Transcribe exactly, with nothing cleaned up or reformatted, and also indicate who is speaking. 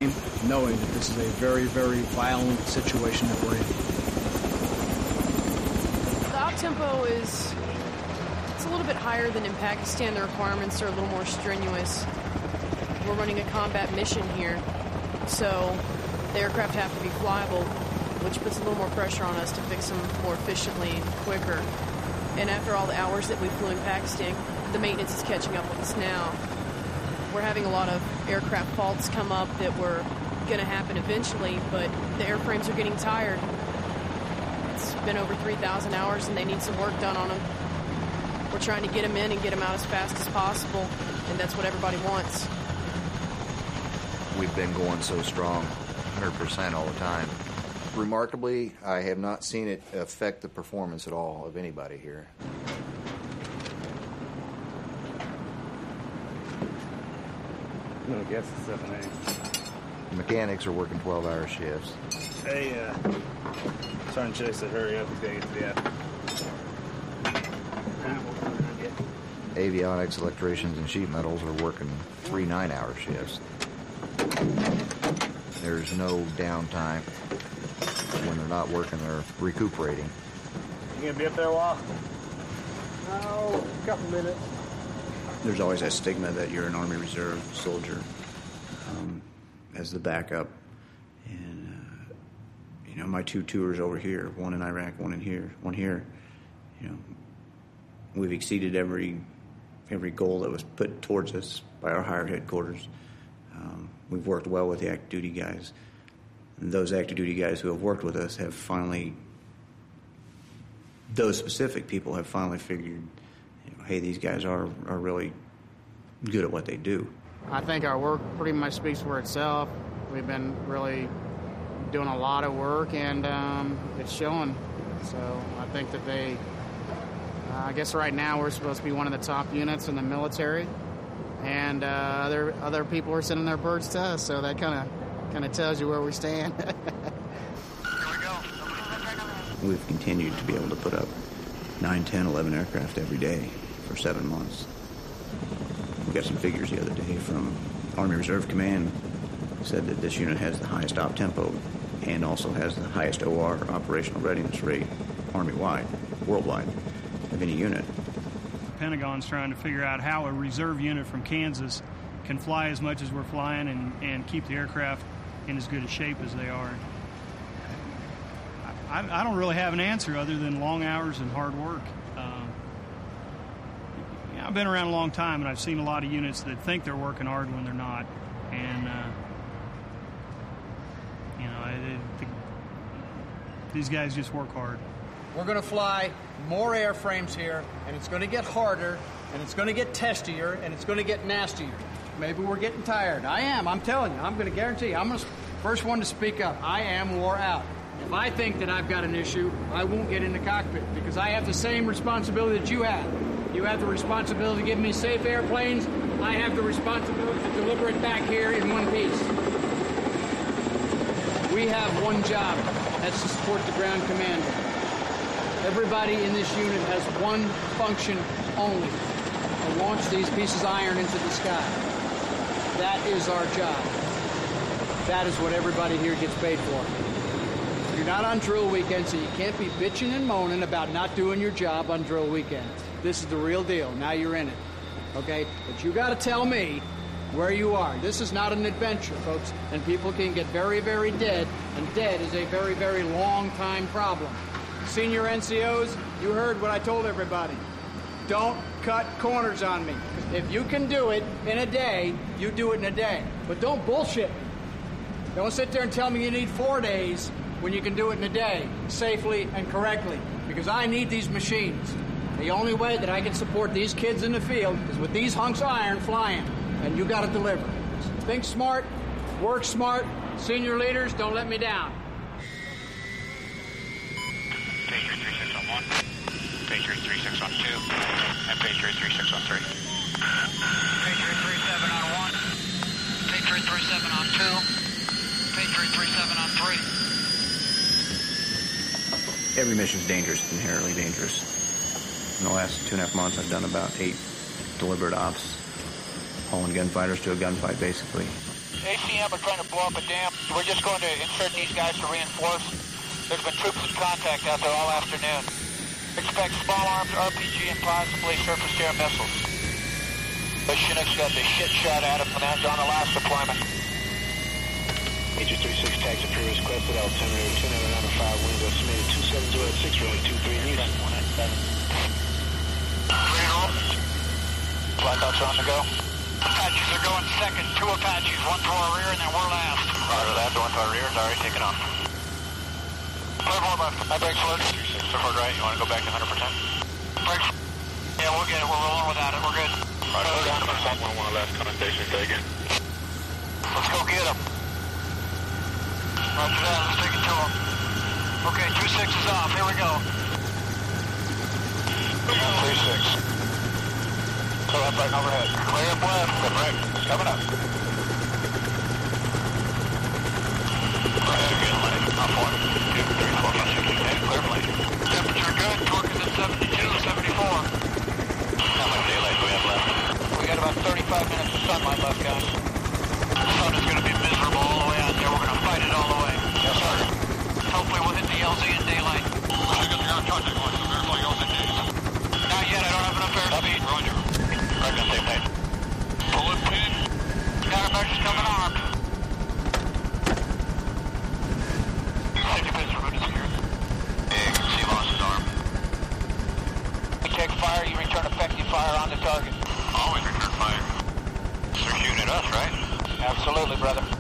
Speaker 1: knowing that this is a very, very violent situation that we're in.
Speaker 2: The op-tempo is it's a little bit higher than in Pakistan. The requirements are a little more strenuous. We're running a combat mission here, so the aircraft have to be flyable, which puts a little more pressure on us to fix them more efficiently and quicker. And after all the hours that we flew in Pakistan, the maintenance is catching up with us now. We're having a lot of aircraft faults come up that were going to happen eventually, but the airframes are getting tired. It's been over three thousand hours and they need some work done on them. We're trying to get them in and get them out as fast as possible, and that's what everybody wants.
Speaker 3: We've been going so strong, one hundred percent all the time. Remarkably, I have not seen it affect the performance at all of anybody here.
Speaker 4: No guess it's seven A.
Speaker 3: The mechanics are working twelve-hour shifts.
Speaker 4: Hey, uh, Sergeant Chase said hurry up, he's got to get to the app.
Speaker 3: Avionics, electricians, and sheet metals are working three nine-hour shifts. There's no downtime. When they're not working, they're recuperating.
Speaker 4: You gonna be up there a while? Oh, a couple minutes.
Speaker 5: There's always that stigma that you're an Army Reserve soldier um, as the backup. And, uh, you know, my two tours over here, one in Iraq, one in here, one here, you know, we've exceeded every every goal that was put towards us by our higher headquarters. Um, we've worked well with the active duty guys. And those active duty guys who have worked with us have finally, those specific people have finally figured, hey, these guys are, are really good at what they do.
Speaker 6: I think our work pretty much speaks for itself. We've been really doing a lot of work, and um, it's showing. So I think that they, uh, I guess right now we're supposed to be one of the top units in the military, and uh, other other people are sending their birds to us, so that kind of kind of tells you where we stand.
Speaker 7: Here we go.
Speaker 5: We've continued to be able to put up nine, ten, eleven aircraft every day for seven months. We got some figures the other day from Army Reserve Command. Said that this unit has the highest op tempo and also has the highest O R, operational readiness rate, Army-wide, worldwide, of any unit.
Speaker 8: The Pentagon's trying to figure out how a reserve unit from Kansas can fly as much as we're flying and, and keep the aircraft in as good a shape as they are. I, I don't really have an answer other than long hours and hard work. Um, yeah, I've been around a long time, and I've seen a lot of units that think they're working hard when they're not. And, uh, you know, it, it, these guys just work hard.
Speaker 9: We're going to fly more airframes here, and it's going to get harder, and it's going to get testier, and it's going to get nastier. Maybe we're getting tired. I am. I'm telling you. I'm going to guarantee you. I'm the first one to speak up. I am wore out. If I think that I've got an issue, I won't get in the cockpit because I have the same responsibility that you have. You have the responsibility to give me safe airplanes. I have the responsibility to deliver it back here in one piece. We have one job. That's to support the ground commander. Everybody in this unit has one function only, to launch these pieces of iron into the sky. That is our job. That is what everybody here gets paid for. You're not on drill weekend, so you can't be bitching and moaning about not doing your job on drill weekend. This is the real deal. Now you're in it, okay? But you got to tell me where you are. This is not an adventure, folks, and people can get very, very dead, and dead is a very, very long time problem. Senior N C Os, you heard what I told everybody. Don't cut corners on me. If you can do it in a day, you do it in a day. But don't bullshit me. Don't sit there and tell me you need four days when you can do it in a day, safely and correctly, because I need these machines. The only way that I can support these kids in the field is with these hunks of iron flying, and you got to deliver. Think smart, work smart. Senior leaders, don't let me down.
Speaker 7: Patriot three six on one, Patriot three six on two, and Patriot three six on three. Patriot three seven on one, Patriot three seven on two, Patriot three seven on three.
Speaker 5: Every mission's dangerous, inherently dangerous. In the last two and a half months, I've done about eight deliberate ops, hauling gunfighters to a gunfight, basically.
Speaker 7: A C M are trying to blow up a dam. We're just going to insert these guys to reinforce. There's been troops in contact out there all afternoon. Expect small arms, R P G, and possibly surface-to-air missiles. The Chinook's got the shit shot at him when that's on the last deployment.
Speaker 10: Major three six taxi crew is requested. Altimeter two nine nine five, winds estimated two seven zero six, runway two three news.
Speaker 7: one nine seven. Three to roll. Blackouts are on the go. Apaches are going second. Two Apaches, one to our rear, and then we're last. Roger that. The one to our rear is already taken off. Clear more left. I brakes alert. So far right. You want to go back to one hundred percent? Brakes. Yeah, we'll get it. We're rolling without it. We're good.
Speaker 10: Roger. one hundred percent. one one last conversation. Say again.
Speaker 7: Let's go get them. Roger that. Let's take it to them. Okay, two six is off. Here we go. three six. Go up right and overhead. Clear up left. Good right. It's coming up. Right again, lane. Off one. Two, three, four, five, six, eight. Clear plane. Temperature good. Torque is at seventy-two, seventy-four. How much daylight do we have left? We got about thirty-five minutes of sunlight left, guys. The sun is going to be miserable all the way out there. We're going to fight it all the way. Yes, sir. Hopefully we'll hit the L Z in daylight. I got the ground contact line, so verify L Z days. Not yet. I don't have enough airspeed. Roger. Right on same page. Bullet pin. Countermeasures coming armed. Safety pins are good to secure. Big. Sea loss is armed. You take fire, you return effective fire on the target. Always return fire. They're shooting at us, right? Absolutely, brother.